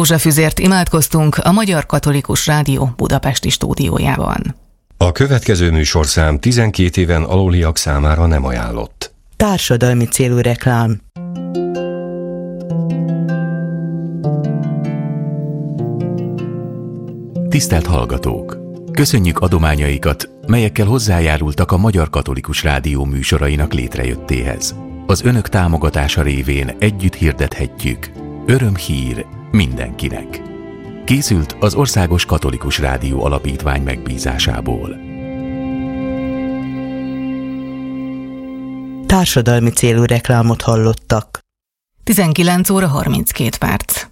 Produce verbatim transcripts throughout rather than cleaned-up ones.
Rózsafüzért imádkoztunk a Magyar Katolikus Rádió budapesti stúdiójában. A következő műsorszám tizenkét éven aluliak számára nem ajánlott. Társadalmi célú reklám. Tisztelt hallgatók! Köszönjük adományaikat, melyekkel hozzájárultak a Magyar Katolikus Rádió műsorainak létrejöttéhez. Az önök támogatása révén együtt hirdethetjük: örömhír mindenkinek. Készült az Országos Katolikus Rádió Alapítvány megbízásából. Társadalmi célú reklámot hallottak. tizenkilenc óra harminckét perc.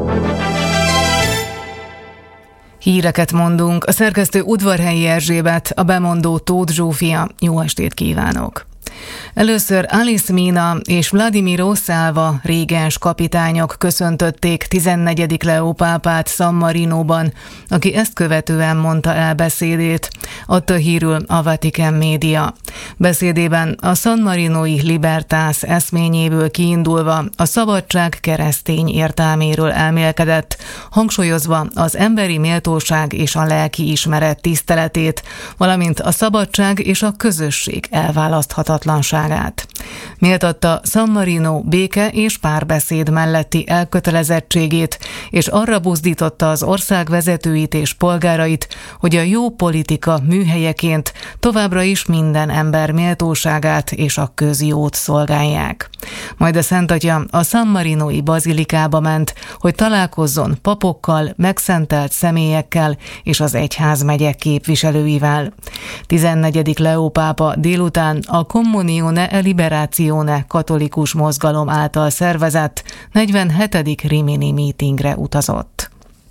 Híreket mondunk. A szerkesztő Udvarhelyi Erzsébet, a bemondó Tóth Zsófia. Jó estét kívánok! Először Alice Mina és Vladimir Oszálva régens kapitányok köszöntötték tizennegyedik Leó pápát San Marinóban, aki ezt követően mondta el beszédét, adta hírül a Vatican média. Beszédében a San Marinói Libertas eszményéből kiindulva a szabadság keresztény értelméről elmélkedett, hangsúlyozva az emberi méltóság és a lelki ismeret tiszteletét, valamint a szabadság és a közösség elválaszthatatlanságát. Méltatta San Marino béke és párbeszéd melletti elkötelezettségét, és arra buzdította az ország vezetőit és polgárait, hogy a jó politika műhelyeként továbbra is minden ember méltóságát és a közjót szolgálják. Majd a Szentatya a San Marinói bazilikába ment, hogy találkozzon papokkal, megszentelt személyekkel és az egyházmegyek képviselőivel. tizennegyedik Leó pápa délután a Communione e Liberazione katolikus mozgalom által szervezett negyvenhetedik Rimini meetingre utazott.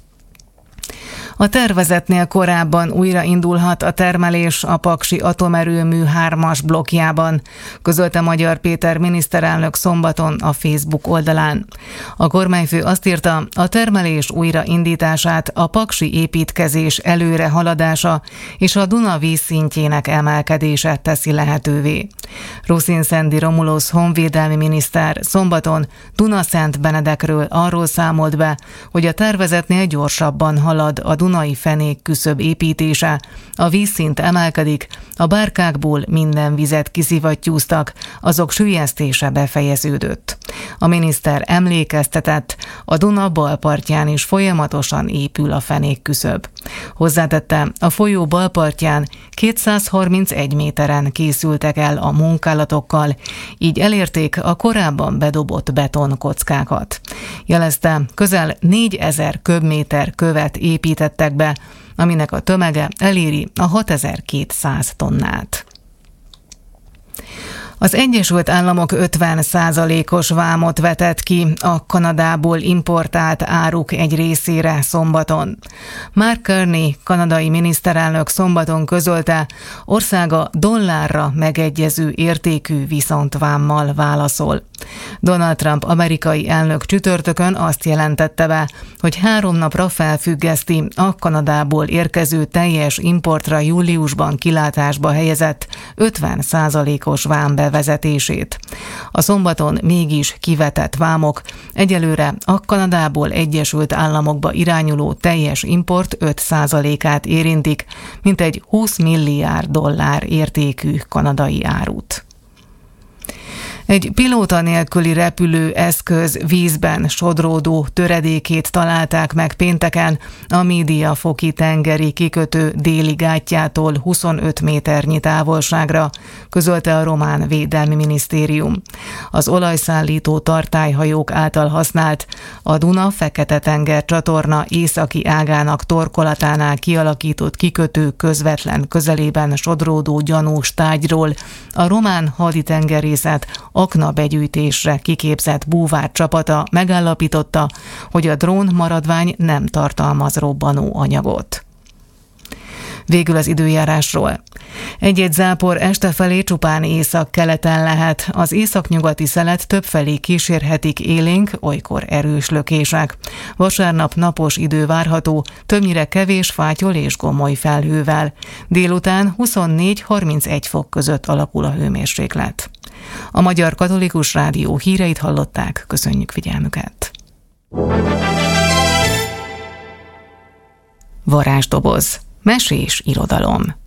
A tervezetnél korábban újraindulhat a termelés a Paksi atomerőmű hármas blokkjában, közölte Magyar Péter miniszterelnök szombaton a Facebook oldalán. A kormányfő azt írta, a termelés újraindítását a paksi építkezés előre haladása és a Duna vízszintjének emelkedése teszi lehetővé. Ruszin-Szendi Romulus honvédelmi miniszter szombaton Dunaszent Benedekről arról számolt be, hogy a tervezetnél gyorsabban halad a Dunai fenék küszöb építése, a vízszint emelkedik, a bárkákból minden vizet kiszivattyúztak, azok süllyesztése befejeződött. A miniszter emlékeztetett, a Duna bal partján is folyamatosan épül a fenék küszöb. Hozzátette, a folyó bal partján kétszázharmincegy méteren készültek el a munkálatokkal, így elérték a korábban bedobott betonkockákat. Jelezte, közel négyezer köbméter követ építettek be, aminek a tömege eléri a hatezer-kétszáz tonnát. Az Egyesült Államok ötven százalékos vámot vetett ki a Kanadából importált áruk egy részére szombaton. Mark Carney kanadai miniszterelnök szombaton közölte, országa dollárra megegyező értékű viszontvámmal válaszol. Donald Trump amerikai elnök csütörtökön azt jelentette be, hogy három napra felfüggeszti a Kanadából érkező teljes importra júliusban kilátásba helyezett ötven százalékos vám bevezetését. A szombaton mégis kivetett vámok egyelőre a Kanadából Egyesült Államokba irányuló teljes import öt százalékát érintik, mintegy húsz milliárd dollár értékű kanadai árut. Egy pilóta nélküli repülőeszköz vízben sodródó töredékét találták meg pénteken a Médiafoki tengeri kikötő déli gátjától huszonöt méternyi távolságra, közölte a román védelmi minisztérium. Az olajszállító tartályhajók által használt, a Duna-Fekete-tenger csatorna északi ágának torkolatánál kialakított kikötő közvetlen közelében sodródó gyanús tárgyról a román haditengerészet aknabegyűjtésre kiképzett búvár csapata megállapította, hogy a drón maradvány nem tartalmaz robbanó anyagot. Végül az időjárásról. Egy-egy zápor este felé csupán észak-keleten lehet, az északnyugati szelet többfelé kísérhetik élénk, olykor erős lökések. Vasárnap napos idő várható, többnyire kevés fátyol és gomoly felhővel. Délután huszonnégy-harmincegy fok között alakul a hőmérséklet. A Magyar Katolikus Rádió híreit hallották, köszönjük figyelmüket! varázsdoboz, mesés irodalom.